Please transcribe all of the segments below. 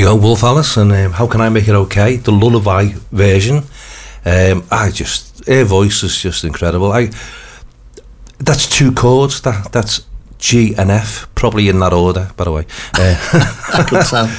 go, Wolf Alice, and How Can I Make It Okay? The lullaby version. Her voice is just incredible. That's 2 chords. That's G and F, probably in that order, by the way. Good sound.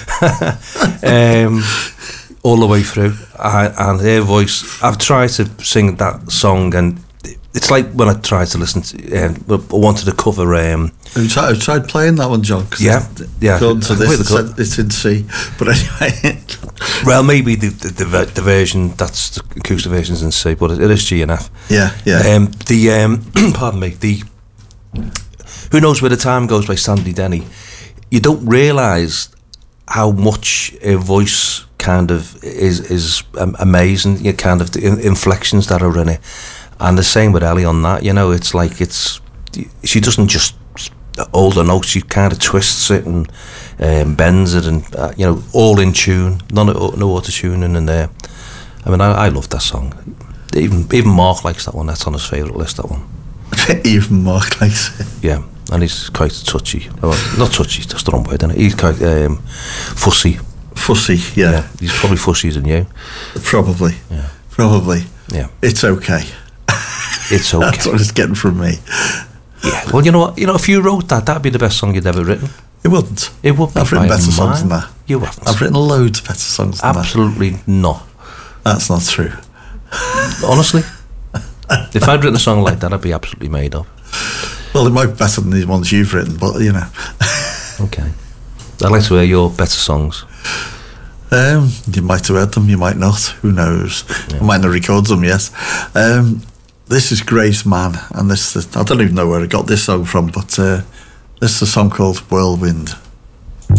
All the way through, and her voice. I've tried to sing that song, and it's like when I tried to listen to. I wanted to cover. Have you tried playing that one, John? Yeah. Going to this, it's in C. But anyway. Well, maybe the version that's the acoustic version's in C, but it is G and F. Yeah. Pardon me. The Who Knows Where the Time Goes by Sandy Denny. You don't realise how much her voice kind of is amazing. You kind of the inflections that are in it, and the same with Ellie on that. It's like she doesn't just hold the notes. She kind of twists it and bends it, and all in tune. No auto tuning in there. I mean, I love that song. Even Mark likes that one. That's on his favourite list. That one. Even Mark likes it. Yeah, and he's quite touchy. Well, not touchy. That's the wrong word, isn't it? He's quite fussy. Fussy, yeah. He's probably fussier than you. Probably. Yeah. Probably. Yeah. It's okay. It's okay. That's what it's getting from me. Yeah. Well, you know what? If you wrote that'd be the best song you'd ever written. It wouldn't. It wouldn't. I've written better songs than that. You haven't. I've written loads of better songs than Absolutely not. That's not true. Honestly. If I'd written a song like that, I'd be absolutely made up. Well, it might be better than the ones you've written, but Okay. I'd like to hear your better songs. You might have heard them, you might not. Who knows? Yeah. I might not record them yet. This is Grace Mann, and I don't even know where I got this song from, but this is a song called Whirlwind.